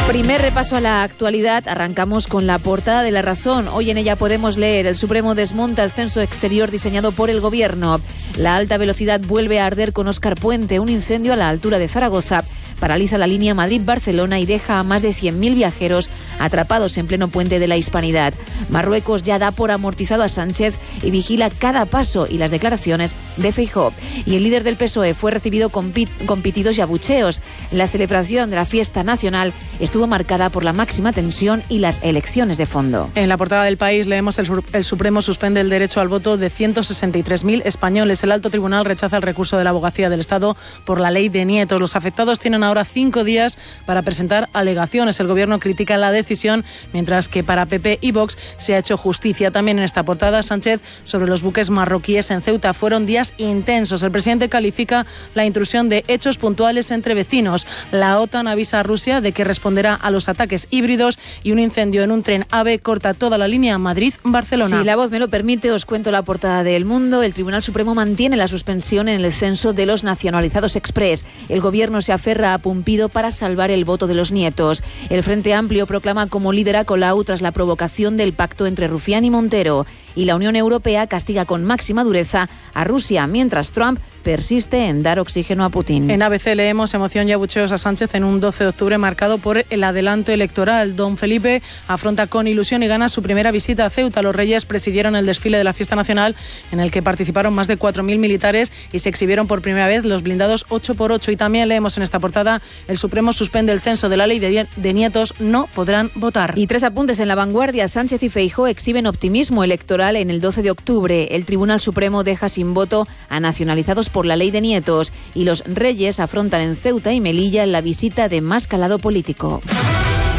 Primer repaso a la actualidad. Arrancamos con la portada de La Razón. Hoy en ella podemos leer: el Supremo desmonta el censo exterior diseñado por el Gobierno. La alta velocidad vuelve a arder con Óscar Puente. Un incendio a la altura de Zaragoza paraliza la línea Madrid-Barcelona y deja a más de 100.000 viajeros atrapados en pleno puente de la Hispanidad. Marruecos ya da por amortizado a Sánchez y vigila cada paso y las declaraciones de Feijóo. Y el líder del PSOE fue recibido con pitidos y abucheos. La celebración de la fiesta nacional estuvo marcada por la máxima tensión y las elecciones de fondo. En la portada del País leemos: el Supremo suspende el derecho al voto de 163.000 españoles. El alto tribunal rechaza el recurso de la Abogacía del Estado por la ley de nietos. Los afectados tienen ahora 5 días para presentar alegaciones. El Gobierno critica la decisión, mientras que para PP y Vox se ha hecho justicia. También en esta portada, Sánchez sobre los buques marroquíes en Ceuta. Fueron días intensos. El presidente califica la intrusión de hechos puntuales entre vecinos. La OTAN avisa a Rusia de que responderá a los ataques híbridos, y un incendio en un tren AVE corta toda la línea Madrid-Barcelona. Si la voz me lo permite, os cuento la portada de El Mundo. El Tribunal Supremo mantiene la suspensión en el censo de los nacionalizados exprés. El Gobierno se aferra a Pumpido para salvar el voto de los nietos. El Frente Amplio proclama como líder a Colau tras la provocación del pacto entre Rufián y Montero. Y la Unión Europea castiga con máxima dureza a Rusia, mientras Trump persiste en dar oxígeno a Putin. En ABC leemos: emoción y abucheos a Sánchez en un 12 de octubre marcado por el adelanto electoral. Don Felipe afronta con ilusión y ganas su primera visita a Ceuta. Los Reyes presidieron el desfile de la fiesta nacional, en el que participaron más de 4.000 militares y se exhibieron por primera vez los blindados 8x8. Y también leemos en esta portada: el Supremo suspende el censo de la ley de nietos, no podrán votar. Y 3 apuntes en La Vanguardia. Sánchez y Feijóo exhiben optimismo electoral en el 12 de octubre. El Tribunal Supremo deja sin voto a nacionalizados por la ley de nietos, y los Reyes afrontan en Ceuta y Melilla la visita de más calado político.